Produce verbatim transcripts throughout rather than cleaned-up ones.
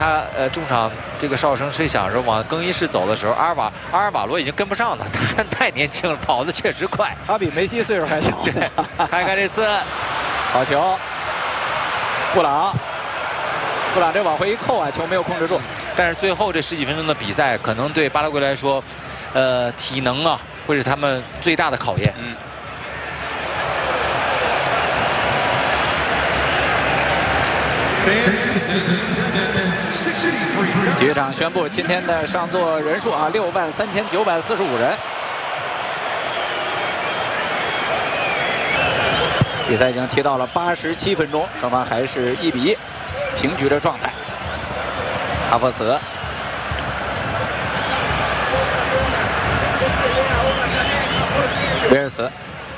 他呃中场这个哨声吹响的时候，往更衣室走的时候，阿尔瓦阿尔瓦罗已经跟不上了，他太年轻了，跑得确实快。 他比梅西岁数还小。 对，看看这次好球，布朗，布朗这往回一扣啊，球没有控制住。 但是最后这十几分钟的比赛，可能对巴拉圭来说，呃，体能啊会是他们最大的考验。 嗯。 体育场宣布今天的上座人数啊，六万三千九百四十五人。比赛已经踢到了八十七分钟，双方还是一比一平局的状态。哈弗茨，威尔茨。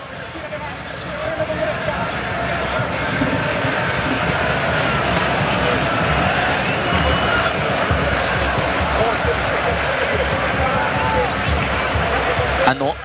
安诺，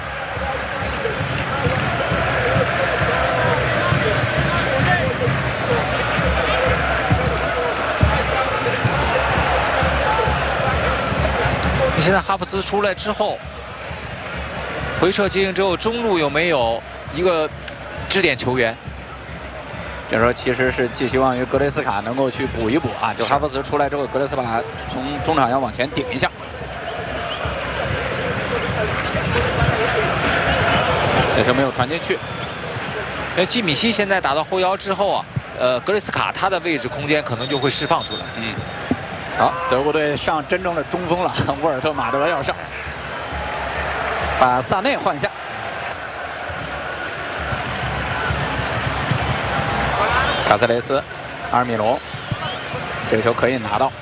你现在哈弗茨出来之后，回撤接应之后，中路有没有一个支点球员？ 就说其实是寄希望于格雷斯卡能够去补一补啊。就哈弗茨出来之后，格雷斯卡从中场要往前顶一下。 这球没有传进去。 因为基米希现在打到后腰之后啊，呃，格雷斯卡他的位置空间可能就会释放出来。 嗯。好，德国队上真正的中锋了，沃尔特马德要上，把萨内换下。卡塞雷斯，阿尔米隆，这个球可以拿到。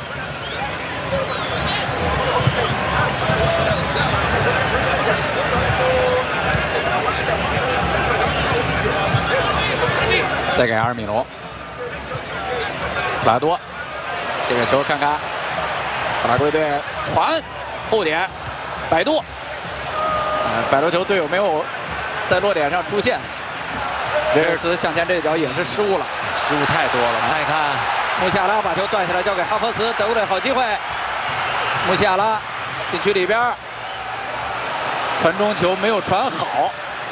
再给阿尔米隆，普拉多，这个球看看，巴拉圭队传后点，摆渡，呃，摆渡球队友没有在落点上出现，威尔茨向前这一脚也是失误了， 失误太多了。看一看， 穆西亚拉把球断下来交给哈弗茨，德国队好机会，穆西亚拉禁区里边，传中球没有传好。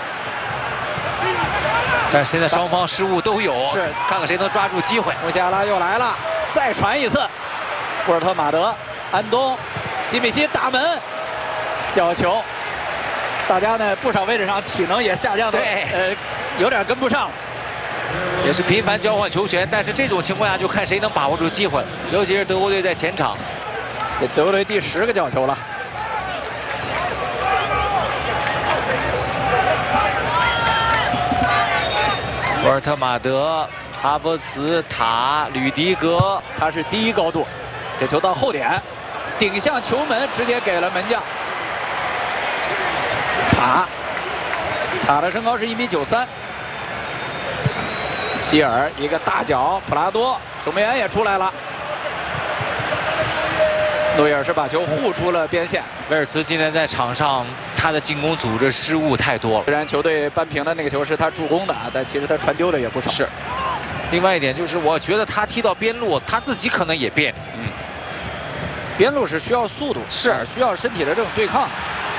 但是现在双方失误都有， 是看看谁能抓住机会。 穆西亚拉又来了，再传一次，沃尔特马德、安东、基米希打门，角球。大家呢不少位置上体能也下降的，呃，有点跟不上了， 也是频繁交换球权。但是这种情况下就看谁能把握住机会，尤其是德国队在前场。 这德国队第十个角球了。 沃尔特马德、哈弗茨、塔、吕迪格， 他是第一高度。这球到后点，顶向球门，直接给了门将塔。塔的身高是一米九三。希尔一个大脚，普拉多守门员也出来了。诺伊尔是把球护出了边线。 威尔茨今天在场上。 他的进攻组织失误太多了。 虽然球队扳平的那个球是他助攻的啊，但其实他传丢的也不少。 是。另外一点就是，我觉得他踢到边路，他自己可能也别扭。 嗯。边路是需要速度，是需要身体的这种对抗。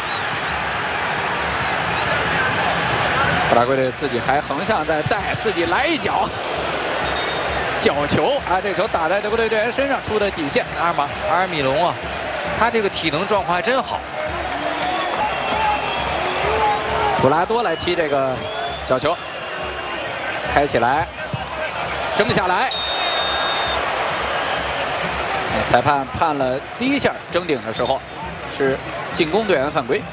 巴拉圭队自己还横向在带，自己来一脚，角球啊！这球打在德国队队员身上，出的底线。 阿尔马阿尔米隆啊，他这个体能状况还真好。 普拉多来踢这个角球，开起来，争下来，裁判判了第一下争顶的时候是进攻队员犯规。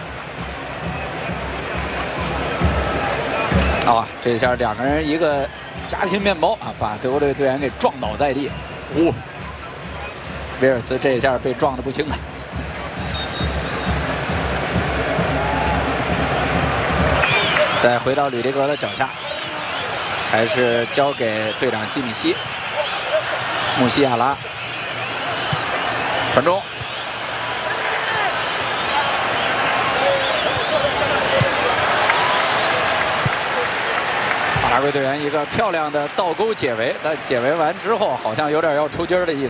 啊，这一下两个人一个夹心面包啊，把德国队队员给撞倒在地。哦，威尔茨这一下被撞得不轻了。 再回到吕迪格的脚下，还是交给队长基米希。穆西亚拉传中，巴拉圭队员一个漂亮的倒钩解围，但解围完之后好像有点要抽筋儿的意思。